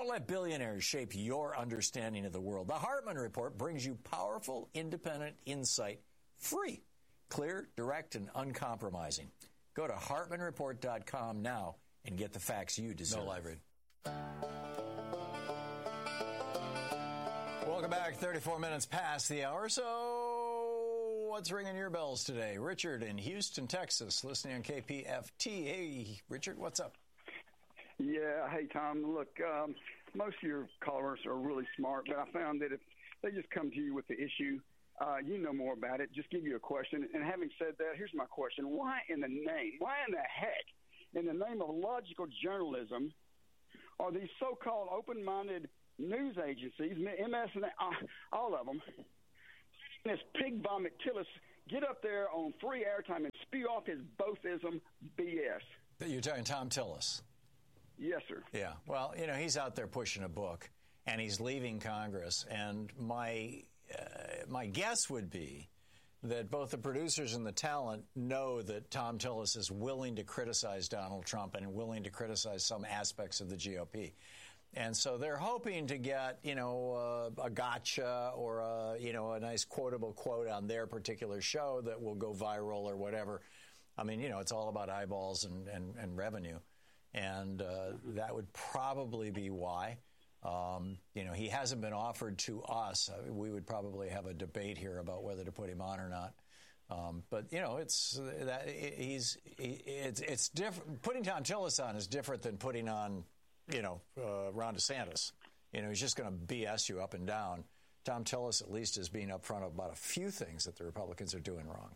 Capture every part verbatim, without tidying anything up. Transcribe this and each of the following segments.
Don't let billionaires shape your understanding of the world. The Hartman Report brings you powerful, independent insight, free, clear, direct, and uncompromising. Go to hartman report dot com now and get the facts you deserve. No live read. Welcome back. thirty-four minutes past the hour. So what's ringing your bells today? Richard in Houston, Texas, listening on K P F T. Hey, Richard, what's up? Yeah. Hey, Tom. Look, um, most of your callers are really smart, but I found that if they just come to you with the issue, uh, you know more about it, just give you a question. And having said that, here's my question. Why in the name, why in the heck, in the name of logical journalism, are these so-called open-minded news agencies, M S and uh, all of them, this pig vomit Tillis get up there on free airtime and spew off his boathism B S? You're talking Thom Tillis? Yes, sir. Yeah. Well, you know, he's out there pushing a book, and he's leaving Congress. And my uh, my guess would be that both the producers and the talent know that Thom Tillis is willing to criticize Donald Trump and willing to criticize some aspects of the G O P. And so they're hoping to get, you know, uh, a gotcha or, a, you know, a nice quotable quote on their particular show that will go viral or whatever. I mean, you know, it's all about eyeballs and, and, and revenue. And uh, that would probably be why. Um, you know, he hasn't been offered to us. I mean, we would probably have a debate here about whether to put him on or not. Um, but, you know, it's that he's he, it's, it's different. Putting Thom Tillis on is different than putting on, you know, uh, Ron DeSantis. You know, he's just going to B S you up and down. Thom Tillis, at least, is being upfront about a few things that the Republicans are doing wrong.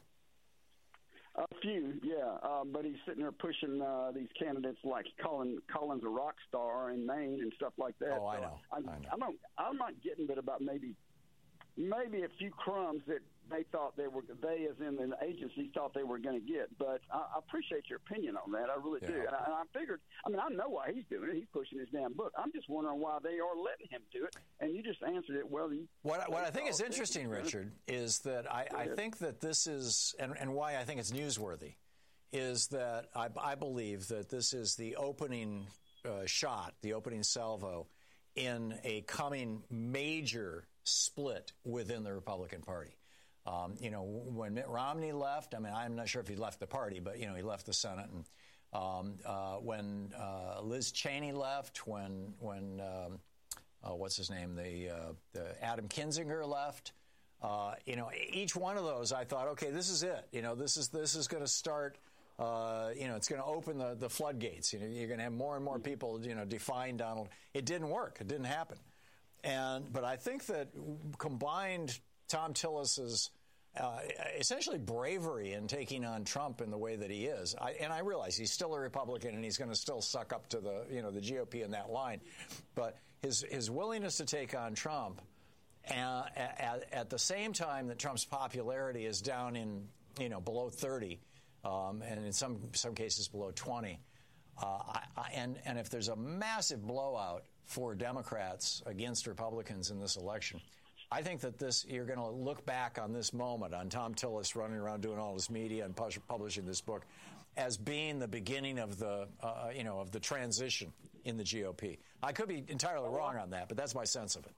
A few, yeah, uh, but he's sitting there pushing uh, these candidates like Colin Collins a rock star in Maine and stuff like that. Oh, I know. So I, I know. I'm not, I'm not getting but about maybe maybe a few crumbs that they thought they were, they as in the agencies thought they were going to get. But I, I appreciate your opinion on that. I really yeah. do. And I, and I figured, I mean, I know why he's doing it. He's pushing his damn book. I'm just wondering why they are letting him do it. And you just answered it well. You, what what I think is interesting, Richard, is that I, I think that this is, and, and why I think it's newsworthy, is that I, I believe that this is the opening uh, shot, the opening salvo in a coming major split within the Republican Party. Um, you know, when Mitt Romney left, I mean, I'm not sure if he left the party, but, you know, he left the Senate. And um, uh, when uh, Liz Cheney left, when, when um, uh, what's his name, the, uh, the Adam Kinzinger left, uh, you know, each one of those, I thought, okay, this is it. You know, this is this is going to start, uh, you know, it's going to open the, the floodgates. You know, you're going to have more and more people, you know, define Donald. It didn't work. It didn't happen. And but I think that combined Thom Tillis's uh, essentially bravery in taking on Trump in the way that he is, I, and I realize he's still a Republican and he's going to still suck up to the you know the G O P in that line, but his his willingness to take on Trump uh, at, at the same time that Trump's popularity is down in you know below thirty, um, and in some some cases below twenty. Uh, I, I, and, and if there's a massive blowout for Democrats against Republicans in this election, I think that this you're going to look back on this moment, on Thom Tillis running around doing all this media and pu- publishing this book, as being the beginning of the uh, you know of the transition in the G O P. I could be entirely wrong on that, but that's my sense of it.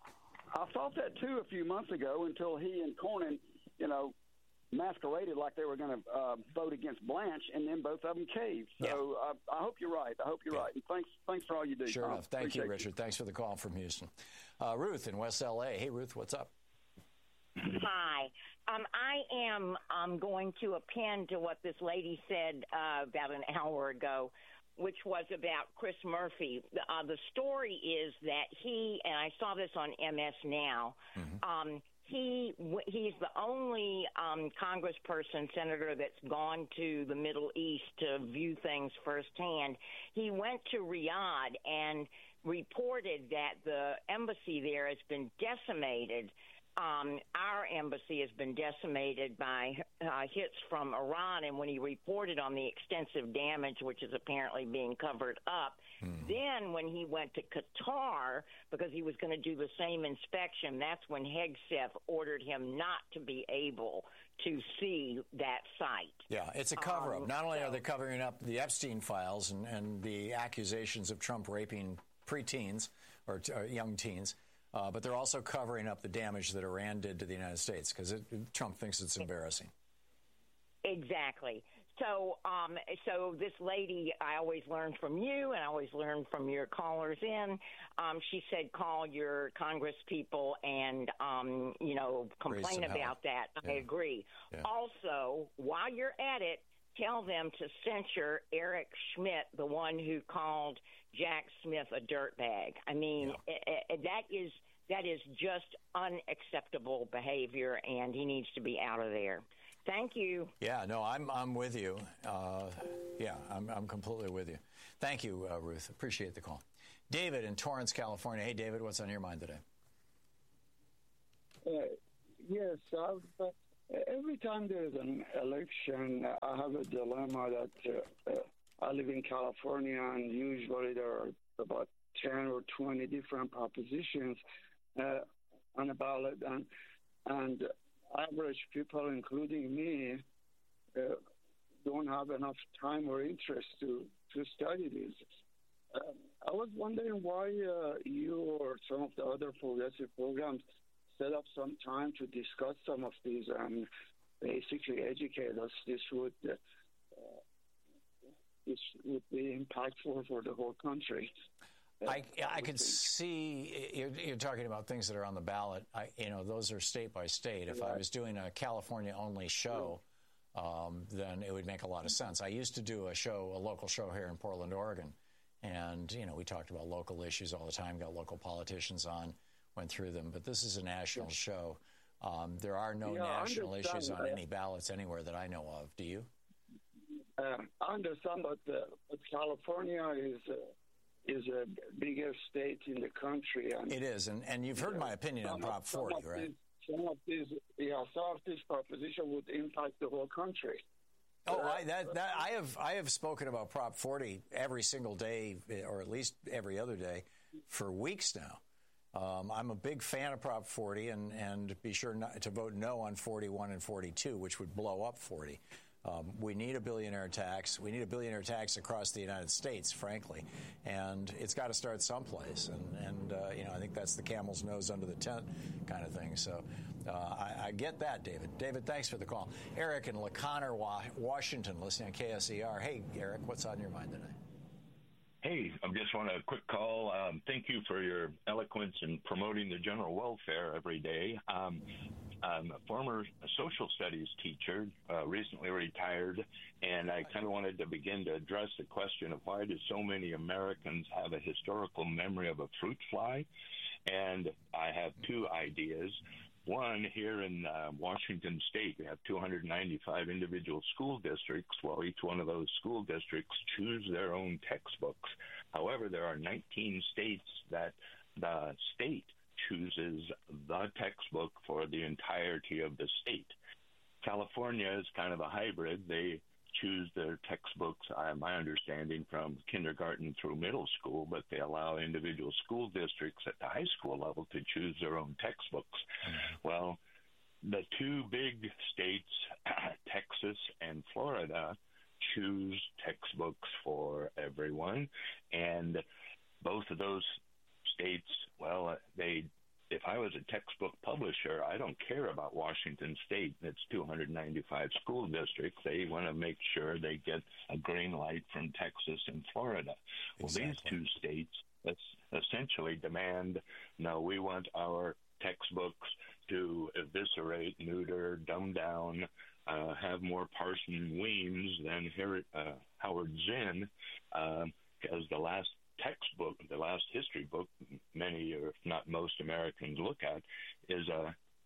I thought that too a few months ago until he and Cornyn, you know, masqueraded like they were going to uh, vote against Blanche, and then both of them caved. So yeah. uh, I hope you're right. I hope you're yeah. right. And thanks, thanks for all you do. Sure Tom. enough. Thank Appreciate you, Richard. You. Thanks for the call from Houston. Uh, Ruth in West L A. Hey, Ruth, what's up? Hi. Um, I am um, going to append to what this lady said uh, about an hour ago, which was about Chris Murphy. Uh, the story is that he, and I saw this on M S Now, mm-hmm. um, He he's the only um, congressperson, senator that's gone to the Middle East to view things firsthand. He went to Riyadh and reported that the embassy there has been decimated. Um, our embassy has been decimated by uh, hits from Iran, and when he reported on the extensive damage, which is apparently being covered up, mm. then when he went to Qatar, because he was going to do the same inspection, that's when Hegseth ordered him not to be able to see that site. Yeah, it's a cover-up. Um, not only so, are they covering up the Epstein files and, and the accusations of Trump raping preteens or, t- or young teens, uh, but they're also covering up the damage that Iran did to the United States because Trump thinks it's embarrassing. Exactly. So, um, so this lady, I always learn from you, and I always learn from your callers in. Um, she said, call your Congress people and, um, you know, complain about that. Yeah. I agree. Yeah. Also, while you're at it, tell them to censure Eric Schmidt, the one who called Jack Smith a dirtbag. I mean, Yeah. it, it, that is that is just unacceptable behavior, and he needs to be out of there. Thank you. Yeah, no, I'm I'm with you. Uh, yeah, I'm I'm completely with you. Thank you, uh, Ruth. Appreciate the call. David in Torrance, California. Hey, David, what's on your mind today? Uh, yes, I've, uh, every time there is an election, I have a dilemma that uh, uh, I live in California, and usually there are about ten or twenty different propositions uh, on a ballot, and and average people, including me, uh, don't have enough time or interest to, to study these. Uh, I was wondering why uh, you or some of the other progressive programs set up some time to discuss some of these and basically educate us. This would uh, this would be impactful for the whole country. I, I can see you're, you're talking about things that are on the ballot. I, you know, those are state by state. If I was doing a California-only show, um, then it would make a lot of sense. I used to do a show, a local show here in Portland, Oregon, and, you know, we talked about local issues all the time, got local politicians on, went through them. But this is a national yeah. show. Um, there are no yeah, national issues on that. any ballots anywhere that I know of. Do you? Uh, I understand, but, uh, but California is... Uh, is a biggest state in the country. And, it is, and, and you've heard my opinion on Prop forty, right? These, some of these, yeah, some of these propositions would impact the whole country. Oh, uh, I, that, that, I have I have spoken about Prop forty every single day, or at least every other day, for weeks now. Um, I'm a big fan of Prop forty, and, and be sure not to vote no on forty-one and forty-two, which would blow up forty. Um, we need a billionaire tax. We need a billionaire tax across the United States, frankly, and it's got to start someplace. And, and uh, you know, I think that's the camel's nose under the tent kind of thing. So uh, I, I get that, David. David, thanks for the call. Eric in LaConner, Washington, listening on K S E R. Hey, Eric, what's on your mind today? Hey, I just want a quick call. Um, thank you for your eloquence in promoting the general welfare every day. Um, I'm a former social studies teacher, uh, recently retired, and I kind of wanted to begin to address the question of why do so many Americans have a historical memory of a fruit fly? And I have two ideas. One, here in uh, Washington State, we have two hundred ninety-five individual school districts. Well, each one of those school districts choose their own textbooks. However, there are nineteen states that the state chooses the textbook for the entirety of the state. California is kind of a hybrid. They choose their textbooks, uh, my understanding, from kindergarten through middle school, but they allow individual school districts at the high school level to choose their own textbooks. Mm-hmm. Well, the two big states, Texas and Florida, choose textbooks for everyone, and both of those states, well, they, if I was a textbook publisher, I don't care about Washington State. It's two hundred ninety-five school districts. They want to make sure they get a green light from Texas and Florida. Well, exactly. These two states essentially demand, no, we want our textbooks to eviscerate, neuter, dumb down, uh, have more Parson Weems than Her- uh, Howard Zinn, uh, as the last textbook, the last history book many or if not most Americans look at is a,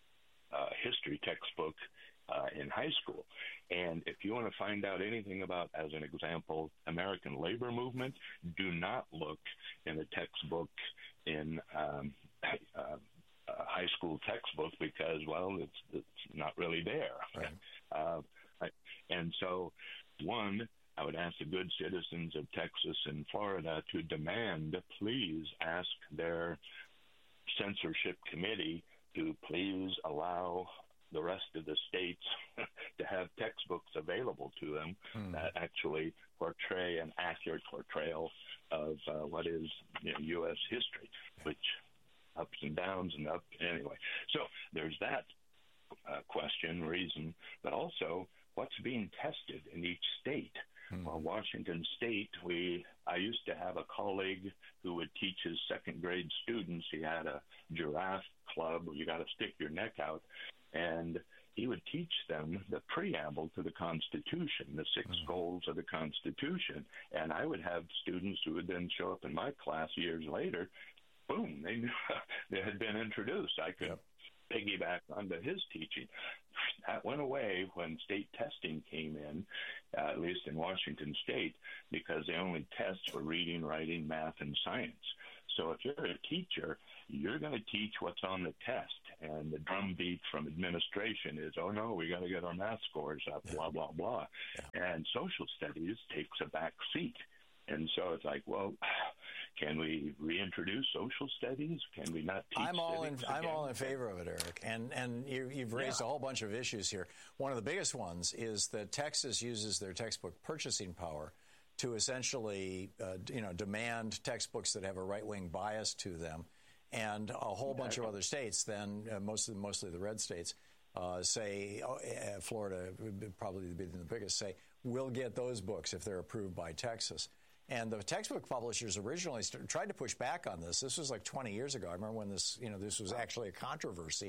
a history textbook uh, in high school. And if you want to find out anything about, as an example, American labor movement, do not look in a textbook in um, uh, a high school textbook because, well, it's, it's not really there. Right. Uh, and so, one, I would ask the good citizens of Texas and Florida to demand, please ask their censorship committee to please allow the rest of the states to have textbooks available to them mm. that actually portray an accurate portrayal of uh, what is, you know, U S history, which ups and downs and up anyway. So there's that uh, question, reason, but also what's being tested in each state. Hmm. Well, Washington State, we I used to have a colleague who would teach his second grade students. He had a giraffe club where you got to stick your neck out, and he would teach them the preamble to the Constitution, the six hmm. goals of the Constitution. And I would have students who would then show up in my class years later. Boom, they knew they had been introduced. I could yep. piggyback onto his teaching. That went away when state testing came in, uh, at least in Washington State, because they only test for reading, writing, math, and science. So if you're a teacher, you're going to teach what's on the test. And the drumbeat from administration is, oh, no, we got to get our math scores up, yeah. blah, blah, blah. Yeah. And social studies takes a back seat. And so it's like, well, can we reintroduce social studies? Can we not teach I'm all in. again? I'm all in favor of it, Eric. And and you, you've raised yeah. a whole bunch of issues here. One of the biggest ones is that Texas uses their textbook purchasing power to essentially, uh, you know, demand textbooks that have a right-wing bias to them, and a whole yeah. bunch of other states. Then uh, mostly mostly the red states. Uh, say oh, uh, Florida would probably be the biggest. Say we'll get those books if they're approved by Texas. And the textbook publishers originally started, tried to push back on this. This was like twenty years ago. I remember when this, you know, this was actually a controversy.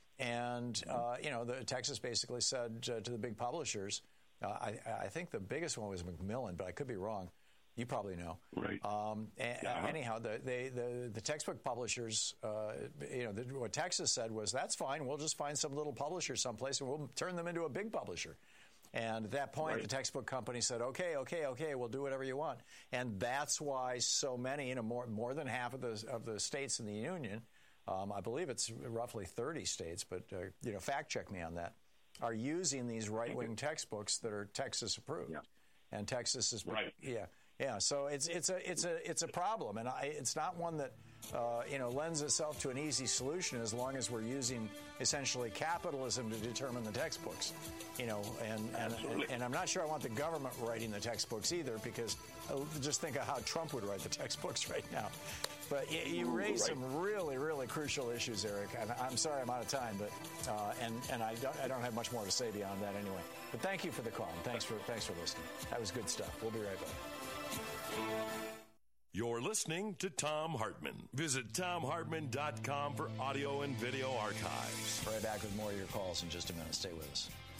And, uh, you know, the, Texas basically said uh, to the big publishers, uh, I, I think the biggest one was Macmillan, but I could be wrong. You probably know. Right. Um, and, yeah. uh, anyhow, the, they, the the textbook publishers, uh, you know, the, what Texas said was, that's fine. We'll just find some little publisher someplace and we'll turn them into a big publisher. And at that point, right. the textbook company said, okay, okay, okay, we'll do whatever you want. And that's why so many, you know, more more than half of the of the states in the union, um, I believe it's roughly thirty states, but, uh, you know, fact check me on that, are using these right-wing textbooks that are Texas approved. Yeah. And Texas is, right. yeah. Yeah, so it's it's a it's a it's a problem, and I, it's not one that uh, you know lends itself to an easy solution as long as we're using essentially capitalism to determine the textbooks, you know. And and, and and I'm not sure I want the government writing the textbooks either, because uh, just think of how Trump would write the textbooks right now. But you, you raise right. some really really crucial issues, Eric. And I'm sorry I'm out of time, but uh, and and I don't I don't have much more to say beyond that anyway. But thank you for the call. And thanks for thanks for listening. That was good stuff. We'll be right back. You're listening to Thom Hartmann. Visit Thom Hartmann dot com for audio and video archives. Right back with more of your calls in just a minute. Stay with us.